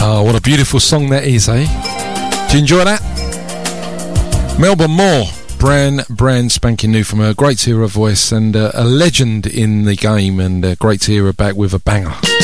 Oh, what a beautiful song that is, eh? Do you enjoy that? Melba Moore, brand spanking new from her. Great to hear her voice, and a legend in the game, and great to hear her back with a banger.